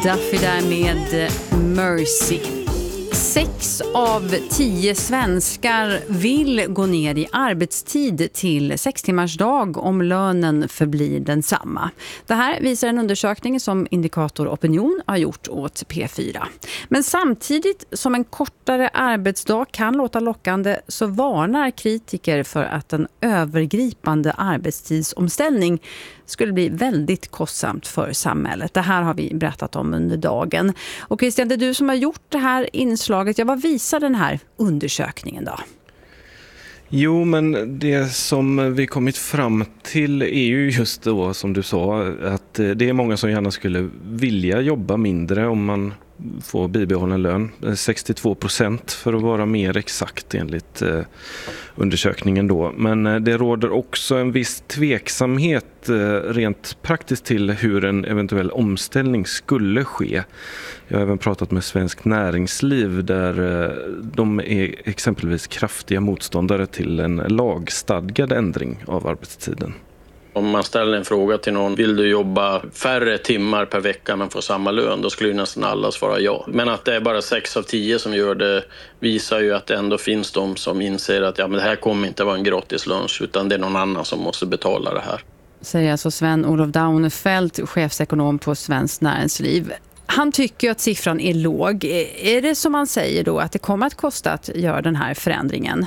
Duffy där med Mercy. 6 av 10 svenskar vill gå ner i arbetstid till 6 timmars dag om lönen förblir densamma. Det här visar en undersökning som Indikator Opinion har gjort åt P4. Men samtidigt som en kortare arbetsdag kan låta lockande så varnar kritiker för att en övergripande arbetstidsomställning skulle bli väldigt kostsamt för samhället. Det här har vi berättat om under dagen. Och Christian, det är du som har gjort det här inslaget. Vad visar den här undersökningen då? Jo, men det som vi kommit fram till är ju just då, som du sa, att det är många som gärna skulle vilja jobba mindre om man får bibehållen lön. 62% för att vara mer exakt enligt undersökningen då. Men det råder också en viss tveksamhet rent praktiskt till hur en eventuell omställning skulle ske. Jag har även pratat med Svensk Näringsliv där de är exempelvis kraftiga motståndare till en lagstadgad ändring av arbetstiden. Om man ställer en fråga till någon, vill du jobba färre timmar per vecka men få samma lön? Då skulle ju nästan alla svara ja. Men att det är bara 6 av 10 som gör det visar ju att det ändå finns de som inser att men det här kommer inte vara en gratis lunch utan det är någon annan som måste betala det här. Säger alltså Sven-Olof Daunefelt, chefsekonom på Svenskt Näringsliv. Han tycker att siffran är låg. Är det som man säger då att det kommer att kosta att göra den här förändringen?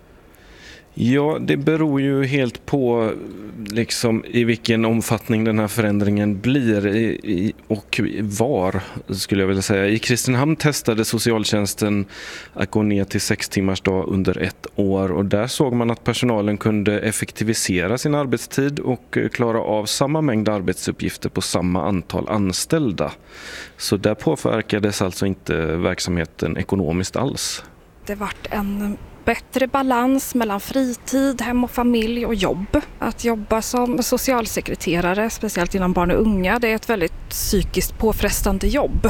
Ja, det beror ju helt på liksom i vilken omfattning den här förändringen blir och var, skulle jag vilja säga. I Kristinehamn testade socialtjänsten att gå ner till 6 timmars dag under 1 år och där såg man att personalen kunde effektivisera sin arbetstid och klara av samma mängd arbetsuppgifter på samma antal anställda. Så där påverkades alltså inte verksamheten ekonomiskt alls. Det vart en bättre balans mellan fritid, hem och familj och jobb. Att jobba som socialsekreterare, speciellt inom barn och unga, det är ett väldigt psykiskt påfrestande jobb.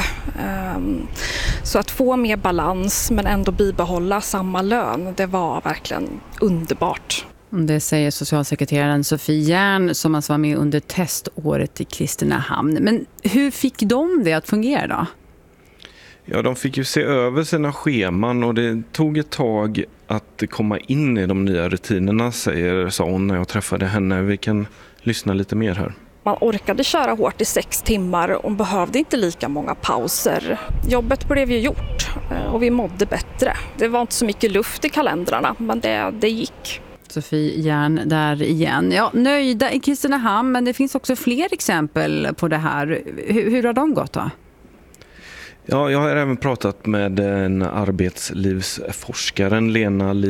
Så att få mer balans men ändå bibehålla samma lön, det var verkligen underbart. Det säger socialsekreteraren Sofie Järn som alltså var med under teståret i Kristinehamn. Men hur fick de det att fungera då? Ja, de fick ju se över sina scheman och det tog ett tag att komma in i de nya rutinerna, sa hon när jag träffade henne. Vi kan lyssna lite mer här. Man orkade köra hårt i 6 timmar och behövde inte lika många pauser. Jobbet blev ju gjort och vi mådde bättre. Det var inte så mycket luft i kalendrarna, men det gick. Sofie Järn där igen. Ja, nöjda i Kristinehamn, men det finns också fler exempel på det här. Hur har de gått då? Ja, jag har även pratat med en arbetslivsforskaren, Lena